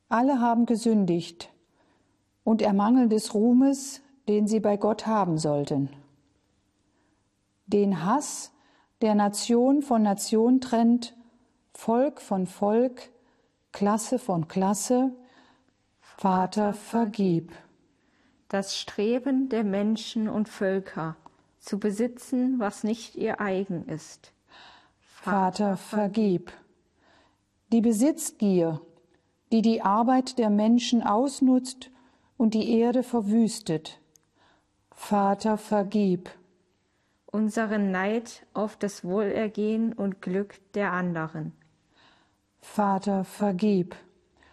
Alle haben gesündigt und ermangeln des Ruhmes, den sie bei Gott haben sollten. Den Hass, der Nation von Nation trennt, Volk von Volk, Klasse von Klasse, Vater, vergib. Das Streben der Menschen und Völker, zu besitzen, was nicht ihr eigen ist. Vater, vergib. Die Besitzgier, die die Arbeit der Menschen ausnutzt und die Erde verwüstet. Vater, vergib. Unseren Neid auf das Wohlergehen und Glück der anderen. Vater, vergib.